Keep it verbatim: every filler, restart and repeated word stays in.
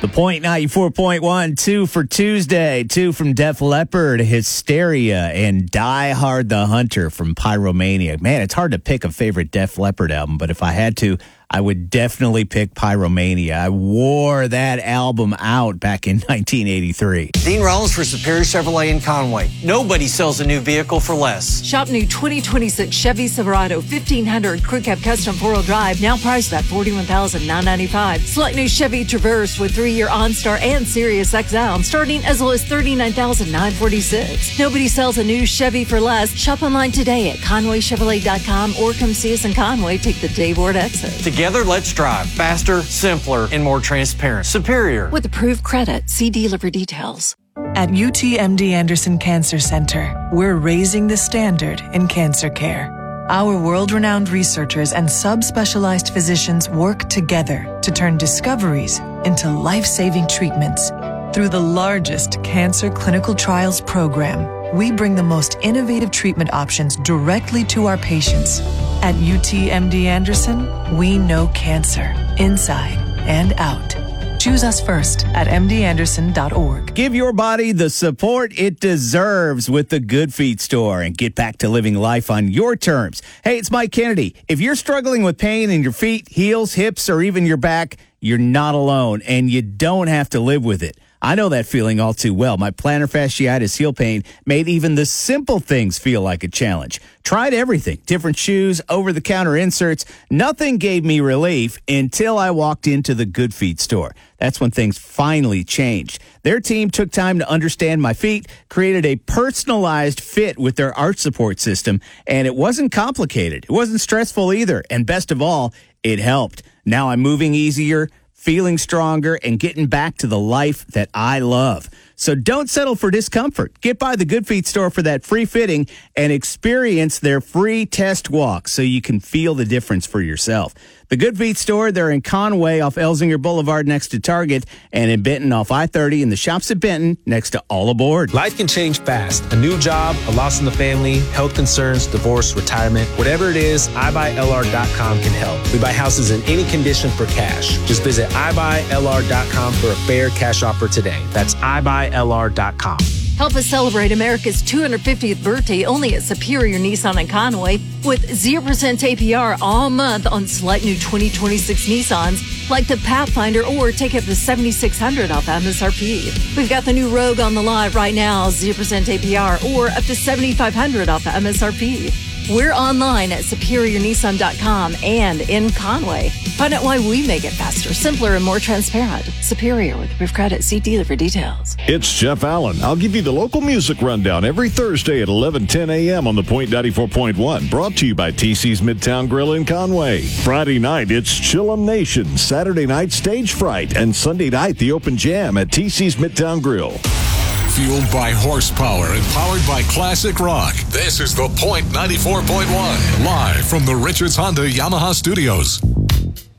The Point ninety-four point one, two for Tuesday, two from Def Leppard, Hysteria, and Die Hard the Hunter from Pyromania. Man, it's hard to pick a favorite Def Leppard album, but if I had to, I would definitely pick Pyromania. I wore that album out back in nineteen eighty-three. Dean Rollins for Superior Chevrolet in Conway. Nobody sells a new vehicle for less. Shop new twenty twenty-six Chevy Silverado fifteen hundred Crew Cab Custom four-wheel drive, now priced at forty-one thousand nine hundred ninety-five dollars. Select new Chevy Traverse with three-year OnStar and Sirius X M, starting as low as thirty-nine thousand nine hundred forty-six dollars. Nobody sells a new Chevy for less. Shop online today at Conway Chevrolet dot com or come see us in Conway. Take the Dayward exit. Together, let's drive faster, simpler, and more transparent. Superior. With approved credit, see dealer for details. At U T M D Anderson Cancer Center, we're raising the standard in cancer care. Our world-renowned researchers and subspecialized physicians work together to turn discoveries into life-saving treatments. Through the largest cancer clinical trials program, we bring the most innovative treatment options directly to our patients. At U T M D Anderson, we know cancer inside and out. Choose us first at m d anderson dot org. Give your body the support it deserves with the Good Feet store and get back to living life on your terms. Hey, it's Mike Kennedy. If you're struggling with pain in your feet, heels, hips, or even your back, you're not alone, and you don't have to live with it. I know that feeling all too well. My plantar fasciitis heel pain made even the simple things feel like a challenge. Tried everything, different shoes, over-the-counter inserts. Nothing gave me relief until I walked into the Good Feet store. That's when things finally changed. Their team took time to understand my feet, created a personalized fit with their arch support system, and it wasn't complicated. It wasn't stressful either, and best of all, it helped. Now I'm moving easier, feeling stronger, and getting back to the life that I love. So don't settle for discomfort. Get by the Good Feet store for that free fitting and experience their free test walk so you can feel the difference for yourself. The Good Feet store, they're in Conway off Elsinger Boulevard next to Target, and in Benton off I thirty in the shops at Benton next to All Aboard. Life can change fast. A new job, a loss in the family, health concerns, divorce, retirement. Whatever it is, i buy l r dot com can help. We buy houses in any condition for cash. Just visit i buy l r dot com for a fair cash offer today. That's i buy l r dot com. Help us celebrate America's two hundred fiftieth birthday only at Superior Nissan in Conway with zero percent A P R all month on select new twenty twenty-six Nissans like the Pathfinder, or take up to seven thousand six hundred dollars off M S R P. We've got the new Rogue on the lot right now, zero percent A P R or up to seven thousand five hundred dollars off M S R P. We're online at superior nissan dot com and in Conway. Find out why we make it faster, simpler, and more transparent. Superior with approved credit. See dealer for details. It's Jeff Allen. I'll give you the local music rundown every Thursday at eleven ten a.m. on the Point ninety-four point one. Brought to you by T C's Midtown Grill in Conway. Friday night, it's Chillum Nation. Saturday night, Stage Fright. And Sunday night, the Open Jam at T C's Midtown Grill. Fueled by horsepower and powered by classic rock. This is the Point ninety-four point one, live from the Richards Honda Yamaha Studios.